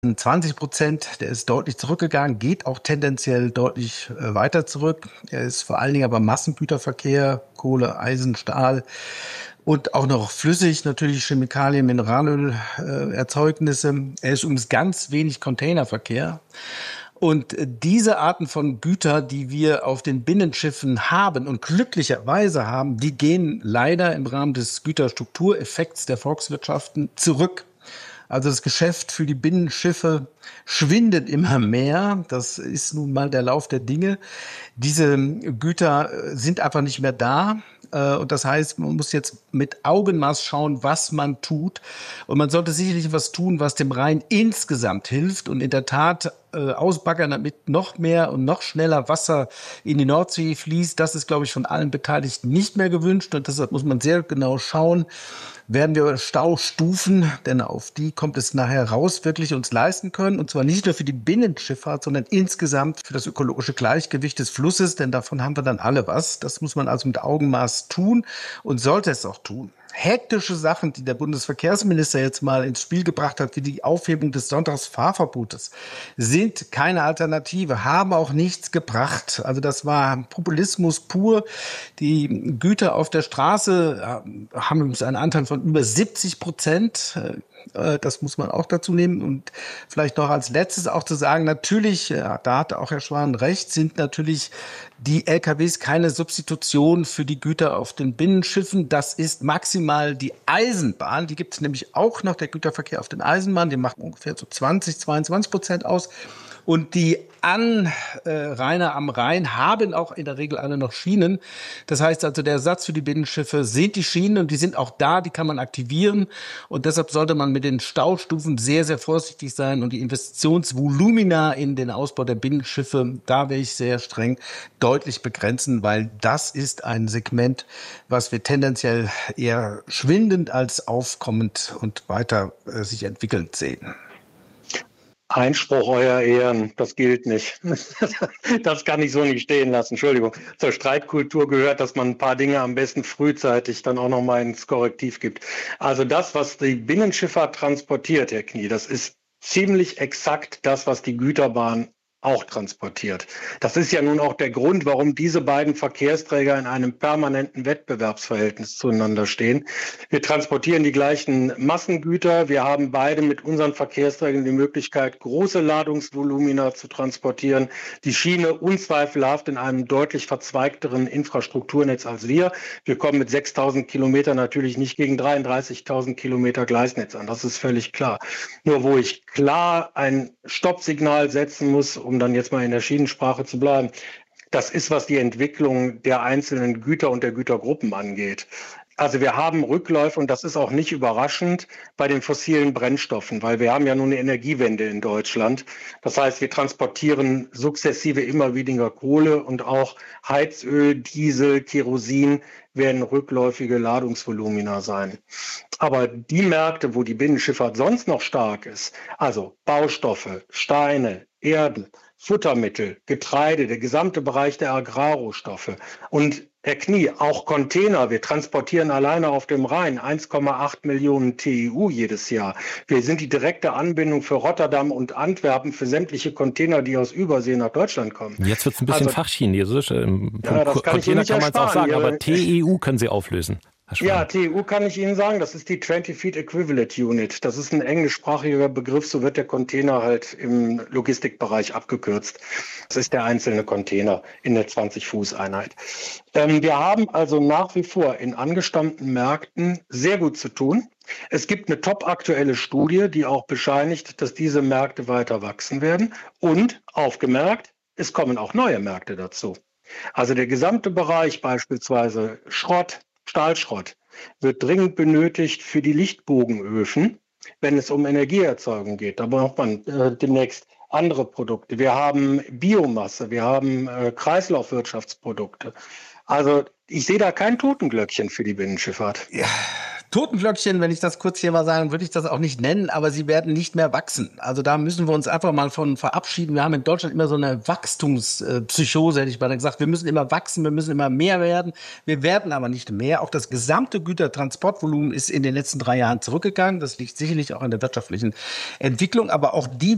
20%, der ist deutlich zurückgegangen, geht auch tendenziell deutlich weiter zurück. Er ist vor allen Dingen aber Massengüterverkehr, Kohle, Eisen, Stahl und auch noch flüssig, natürlich Chemikalien, Mineralölerzeugnisse. Er ist übrigens ganz wenig Containerverkehr. Und diese Arten von Güter, die wir auf den Binnenschiffen haben und glücklicherweise haben, die gehen leider im Rahmen des Güterstruktureffekts der Volkswirtschaften zurück. Also das Geschäft für die Binnenschiffe schwindet immer mehr. Das ist nun mal der Lauf der Dinge. Diese Güter sind einfach nicht mehr da. Und das heißt, man muss jetzt mit Augenmaß schauen, was man tut. Und man sollte sicherlich was tun, was dem Rhein insgesamt hilft. Und in der Tat ausbaggern, damit noch mehr und noch schneller Wasser in die Nordsee fließt. Das ist, glaube ich, von allen Beteiligten nicht mehr gewünscht. Und deshalb muss man sehr genau schauen, werden wir Staustufen, denn auf die kommt es nachher raus, wirklich uns leisten können. Und zwar nicht nur für die Binnenschifffahrt, sondern insgesamt für das ökologische Gleichgewicht des Flusses, denn davon haben wir dann alle was. Das muss man also mit Augenmaß tun und sollte es auch tun. Hektische Sachen, die der Bundesverkehrsminister jetzt mal ins Spiel gebracht hat, wie die Aufhebung des Sonntagsfahrverbotes, sind keine Alternative, haben auch nichts gebracht. Also das war Populismus pur. Die Güter auf der Straße haben übrigens einen Anteil von über 70%. Das muss man auch dazu nehmen. Und vielleicht noch als letztes auch zu sagen, natürlich, da hatte auch Herr Schwan recht, sind natürlich die LKWs keine Substitution für die Güter auf den Binnenschiffen. Das ist maximal die Eisenbahn. Die gibt es nämlich auch noch, der Güterverkehr auf den Eisenbahnen. Die macht ungefähr so 22% aus. Und die Anrainer am Rhein haben auch in der Regel alle noch Schienen. Das heißt also, der Ersatz für die Binnenschiffe sind die Schienen und die sind auch da, die kann man aktivieren. Und deshalb sollte man mit den Staustufen sehr, sehr vorsichtig sein und die Investitionsvolumina in den Ausbau der Binnenschiffe, da wäre ich sehr streng, deutlich begrenzen, weil das ist ein Segment, was wir tendenziell eher schwindend als aufkommend und weiter sich entwickelnd sehen. Einspruch, Euer Ehren, das gilt nicht. Das kann ich so nicht stehen lassen. Entschuldigung. Zur Streitkultur gehört, dass man ein paar Dinge am besten frühzeitig dann auch noch mal ins Korrektiv gibt. Also das, was die Binnenschifffahrt transportiert, Herr Knie, das ist ziemlich exakt das, was die Güterbahn auch transportiert. Das ist ja nun auch der Grund, warum diese beiden Verkehrsträger in einem permanenten Wettbewerbsverhältnis zueinander stehen. Wir transportieren die gleichen Massengüter. Wir haben beide mit unseren Verkehrsträgern die Möglichkeit, große Ladungsvolumina zu transportieren. Die Schiene unzweifelhaft in einem deutlich verzweigteren Infrastrukturnetz als wir. Wir kommen mit 6.000 Kilometern natürlich nicht gegen 33.000 Kilometer Gleisnetz an. Das ist völlig klar. Nur wo ich klar ein Stoppsignal setzen muss, um dann jetzt mal in der Schienensprache zu bleiben, das ist, was die Entwicklung der einzelnen Güter und der Gütergruppen angeht. Also wir haben Rückläufe und das ist auch nicht überraschend bei den fossilen Brennstoffen, weil wir haben ja nun eine Energiewende in Deutschland. Das heißt, wir transportieren sukzessive immer weniger Kohle und auch Heizöl, Diesel, Kerosin werden rückläufige Ladungsvolumina sein. Aber die Märkte, wo die Binnenschifffahrt sonst noch stark ist, also Baustoffe, Steine, Erde, Futtermittel, Getreide, der gesamte Bereich der Agrarrohstoffe und Herr Knie, auch Container. Wir transportieren alleine auf dem Rhein 1,8 Millionen TEU jedes Jahr. Wir sind die direkte Anbindung für Rotterdam und Antwerpen für sämtliche Container, die aus Übersee nach Deutschland kommen. Jetzt wird es ein bisschen fachchinesisch. Ja, das kann Container ich kann man es auch sagen, aber TEU TEU können Sie auflösen. Ja, TEU kann ich Ihnen sagen, das ist die 20 Feet Equivalent Unit. Das ist ein englischsprachiger Begriff, so wird der Container halt im Logistikbereich abgekürzt. Das ist der einzelne Container in der 20-Fuß-Einheit. Wir haben also nach wie vor in angestammten Märkten sehr gut zu tun. Es gibt eine top-aktuelle Studie, die auch bescheinigt, dass diese Märkte weiter wachsen werden. Und, aufgemerkt, es kommen auch neue Märkte dazu. Also der gesamte Bereich, beispielsweise Schrott, Stahlschrott, wird dringend benötigt für die Lichtbogenöfen, wenn es um Energieerzeugung geht. Da braucht man demnächst andere Produkte. Wir haben Biomasse, wir haben Kreislaufwirtschaftsprodukte. Also ich sehe da kein Totenglöckchen für die Binnenschifffahrt. Ja. Totenglöckchen, wenn ich das kurz hier mal sagen, würde ich das auch nicht nennen, aber sie werden nicht mehr wachsen. Also da müssen wir uns einfach mal von verabschieden. Wir haben in Deutschland immer so eine Wachstumspsychose, hätte ich mal gesagt. Wir müssen immer wachsen, wir müssen immer mehr werden. Wir werden aber nicht mehr. Auch das gesamte Gütertransportvolumen ist in den letzten 3 Jahren zurückgegangen. Das liegt sicherlich auch an der wirtschaftlichen Entwicklung, aber auch die